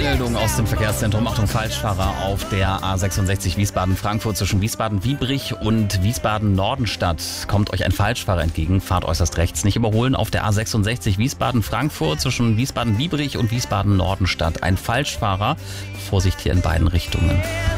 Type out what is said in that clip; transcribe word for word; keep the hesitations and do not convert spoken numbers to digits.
Meldung aus dem Verkehrszentrum. Achtung, Falschfahrer auf der A sechsundsechzig Wiesbaden-Frankfurt zwischen Wiesbaden-Biebrich und Wiesbaden-Nordenstadt. Kommt euch ein Falschfahrer entgegen, fahrt äußerst rechts. Nicht überholen auf der A sechsundsechzig Wiesbaden-Frankfurt zwischen Wiesbaden-Biebrich und Wiesbaden-Nordenstadt. Ein Falschfahrer. Vorsicht hier in beiden Richtungen.